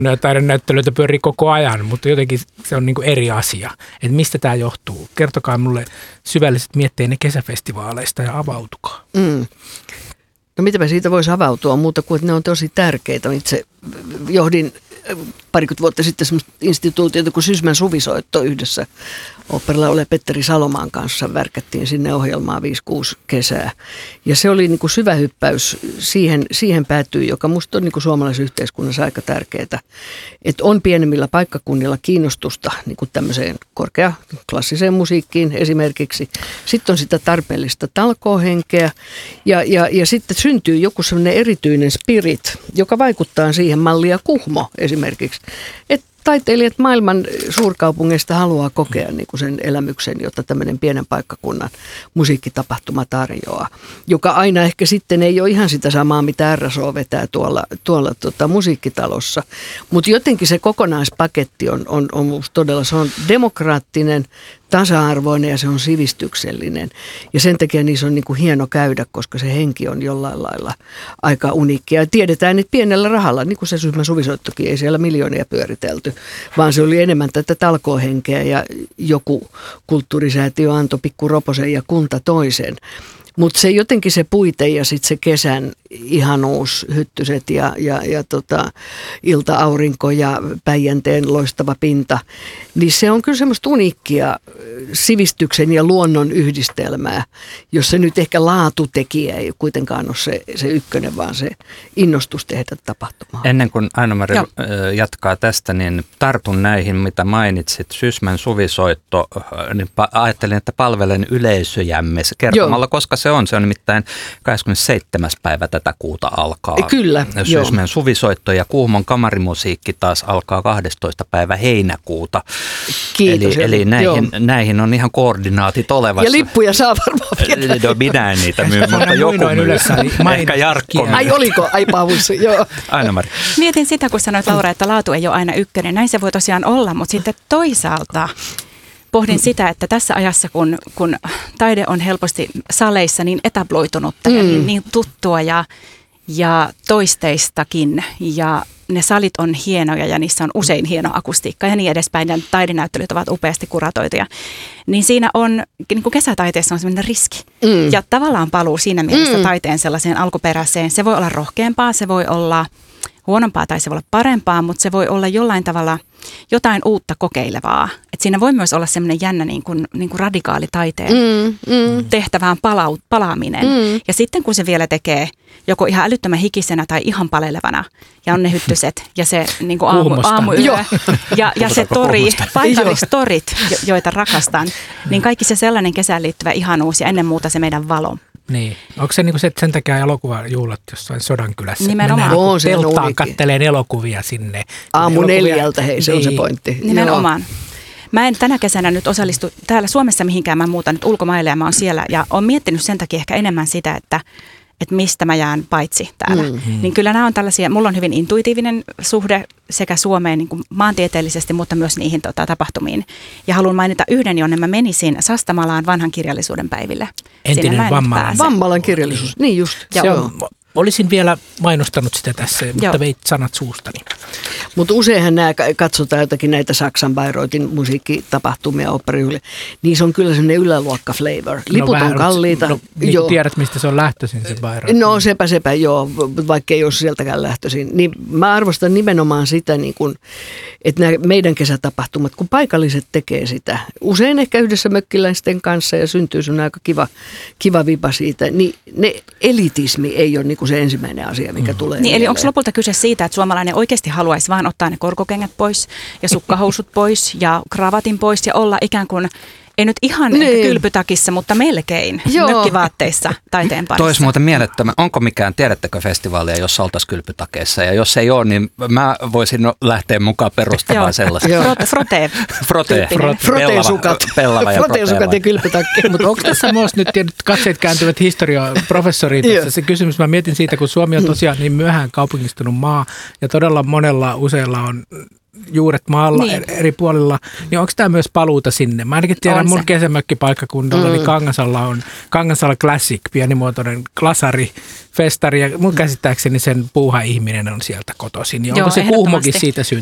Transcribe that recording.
Taidenäyttelyitä pyörii koko ajan, mutta jotenkin se on niin kuin eri asia. Että mistä tämä johtuu? Kertokaa mulle syvälliset mietteenne kesäfestivaaleista ja avautukaa. No mitäpä siitä voisi avautua muuta kuin, että ne on tosi tärkeitä. Itse johdin parikymmentä vuotta sitten semmoista instituutiota kuin Sysmän suvisoitto yhdessä oopperalaulaja Petteri Salomaan kanssa. Värkättiin sinne ohjelmaa 5-6 kesää. Ja se oli niin kuin syvä hyppäys siihen päätyy, joka musta on niin kuin suomalaisessa yhteiskunnassa aika tärkeää. Että on pienemmillä paikkakunnilla kiinnostusta niin kuin tämmöiseen korkeaklassiseen musiikkiin esimerkiksi. Sitten on sitä tarpeellista talkoohenkeä ja sitten syntyy joku semmoinen erityinen spirit, joka vaikuttaa siihen mallia Kuhmo esimerkiksi. Että taiteilijat maailman suurkaupungeista haluaa kokea niin kuin sen elämyksen, jota tämmöinen pienen paikkakunnan musiikkitapahtuma tarjoaa. Joka aina ehkä sitten ei ole ihan sitä samaa, mitä RSO vetää tuolla musiikkitalossa. Mutta jotenkin se kokonaispaketti on musta todella, se on demokraattinen, tasa-arvoinen ja se on sivistyksellinen. Ja sen takia niissä on niin kuin hieno käydä, koska se henki on jollain lailla aika uniikkia. Ja tiedetään, että pienellä rahalla, niin kuin se Sysmän suvisoittokin, ei siellä miljoonia pyöritelty, vaan se oli enemmän tätä talkoohenkeä ja joku kulttuurisäätiö antoi pikku roposen ja kunta toisen. Mutta se jotenkin se puite ja sitten se kesän ihanuus, hyttyset ja ilta-aurinko ja Päijänteen loistava pinta, niin se on kyllä semmoista uniikkia sivistyksen ja luonnon yhdistelmää, jossa nyt ehkä laatutekijä ei kuitenkaan ole se ykkönen, vaan se innostus tehdä tapahtumaa. Ennen kuin Aino-Mari jatkaa tästä, niin tartun näihin, mitä mainitsit. Sysmän suvisoitto, niin ajattelin, että palvelen yleisöjämme kertomalla, koska se on nimittäin 27. päivä tätä kuuta alkaa. Kyllä, Sysmän suvisoitto ja Kuhmon kamarimusiikki taas alkaa 12. päivä heinäkuuta. Kiitos. Eli näihin on ihan koordinaatit olevassa. Ja lippuja saa varmaan vielä. No minä en niitä myy, mutta joku myy. Ehkä Jarkko. Ai oliko? Ai Paavus, joo. Aino-Mari. Mietin sitä, kun sanoit Laura, että laatu ei ole aina ykkönen. Näin se voi tosiaan olla, mutta sitten toisaalta pohdin sitä, että tässä ajassa, kun taide on helposti saleissa niin etabloitunutta ja niin tuttua ja toisteistakin ja ne salit on hienoja ja niissä on usein hieno akustiikka ja niin edespäin ja taidenäyttelyt ovat upeasti kuratoituja, niin siinä on, niin kuin kesätaiteessa on sellainen riski ja tavallaan paluu siinä mielessä taiteen sellaiseen alkuperäiseen. Se voi olla rohkeampaa, se voi olla huonompaa tai se voi olla parempaa, mutta se voi olla jollain tavalla jotain uutta kokeilevaa. Et siinä voi myös olla semmoinen jännä niin kuin radikaali taiteen tehtävään palaaminen. Ja sitten kun se vielä tekee joko ihan älyttömän hikisenä tai ihan palelevana, ja on ne hyttyset ja se niin kuin aamuyö ja se tori, paikallistorit, joita rakastan, niin kaikki se sellainen kesään liittyvä ihanuus ja ennen muuta se meidän valo. Niin. Onko se, niin se, että sen takia elokuvajuhlat jossain Sodankylässä? Nimenomaan. Telttaan katteleen elokuvia sinne. Aamu 4, hei, se on se pointti. Nimenomaan. Mä en tänä kesänä nyt osallistu täällä Suomessa mihinkään, mä muutan nyt ulkomaille ja mä oon siellä. Ja oon miettinyt sen takia ehkä enemmän sitä, että mistä mä jään paitsi täällä. Niin kyllä nämä on tällaisia, mulla on hyvin intuitiivinen suhde sekä Suomeen niin kuin maantieteellisesti, mutta myös niihin tapahtumiin. Ja haluan mainita yhden, jonne mä menisin Sastamalaan vanhan kirjallisuuden päiville. Entinen Vammalan kirjallisuus, niin just. Olisin vielä mainostanut sitä tässä, mutta veit sanat suustani. Mutta useinhan nämä katsotaan jotakin näitä Saksan Bayreuthin musiikkitapahtumia, oopperijuhlia. Niissä on kyllä sellainen yläluokka flavor. Liput on kalliita. Niin tiedät, mistä se on lähtöisin se Bayreuth. No sepä joo, vaikka ei ole sieltäkään lähtöisin. Niin mä arvostan nimenomaan sitä, niin kun, että nämä meidän kesätapahtumat, kun paikalliset tekee sitä, usein ehkä yhdessä mökkiläisten kanssa ja syntyy sun aika kiva vipa siitä, niin ne elitismi ei ole niin kuin se ensimmäinen asia, mikä tulee. Niin, eli onko lopulta kyse siitä, että suomalainen oikeasti haluaisi vaan ottaa ne korkokengät pois ja sukkahousut pois ja kravatin pois ja olla ikään kuin, ei nyt ihan kylpytakissa, mutta melkein mökkivaatteissa taiteen parissa. Tois muuten mielettömän. Onko mikään, tiedättekö festivaalia, jossa oltaisiin kylpytakeissa? Ja jos ei ole, niin mä voisin lähteä mukaan perustamaan sellaista. Froteesukat. Froteesukat ja kylpytakki. Mutta onko tässä myös nyt katseet kääntyvät historiaprofessoriin tässä se kysymys? Mä mietin siitä, kun Suomi on tosiaan niin myöhään kaupungistunut maa ja todella monella useilla on juuret maalla Niin. eri puolilla, niin onko tämä myös paluuta sinne? Mä ainakin tiedän, mun kesämökkipaikkakunnalla, eli Kangasalla Classic, pienimuotoinen glasari, festari, ja mun käsittääkseni sen puuha ihminen on sieltä kotoisin. Onko se Kuhmokin siitä syntynyt?